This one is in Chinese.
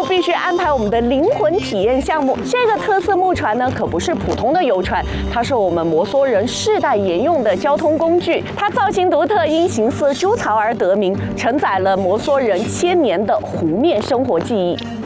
必须安排我们的灵魂体验项目。这个特色木船呢，可不是普通的游船，它是我们摩梭人世代沿用的交通工具。它造型独特，因形似猪槽而得名，承载了摩梭人千年的湖面生活记忆。